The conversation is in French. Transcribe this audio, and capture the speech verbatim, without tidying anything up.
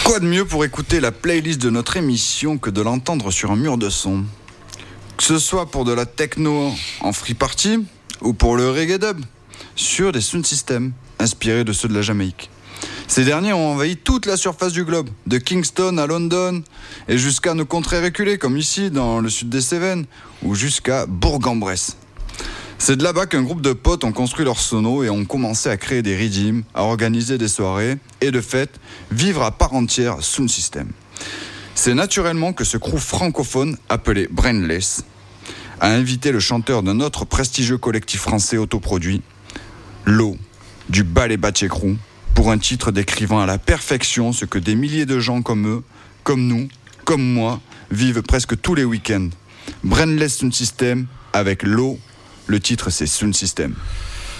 Quoi de mieux pour écouter la playlist de notre émission que de l'entendre sur un mur de son? Que ce soit pour de la techno en free party ou pour le reggae dub sur des sound systems inspirés de ceux de la Jamaïque. Ces derniers ont envahi toute la surface du globe, de Kingston à London et jusqu'à nos contrées reculées comme ici dans le sud des Cévennes ou jusqu'à Bourg-en-Bresse. C'est de là-bas qu'un groupe de potes ont construit leur sono et ont commencé à créer des redeems, à organiser des soirées et de fait, vivre à part entière sound system. C'est naturellement que ce crew francophone appelé Brainless a invité le chanteur d'un autre prestigieux collectif français autoproduit, Lo, du Ballet Batché Crew, pour un titre décrivant à la perfection ce que des milliers de gens comme eux, comme nous, comme moi, vivent presque tous les week-ends. Brainless Sound System avec Lo, le titre c'est Sound System.